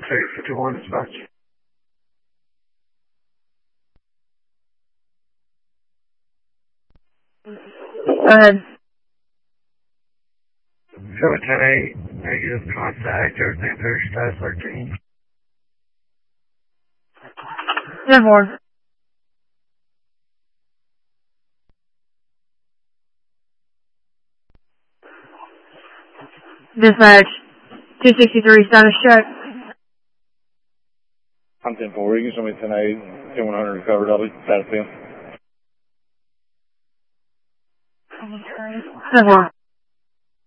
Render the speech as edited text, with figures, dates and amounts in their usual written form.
251 dispatch. Go ahead. 710-8, negative contact, everything clear, status 13. 10-4. Dispatch, 263, status check. I'm 10-4, you can show me 10-8, 10-100 recovered, I'll be status 10. 10-4.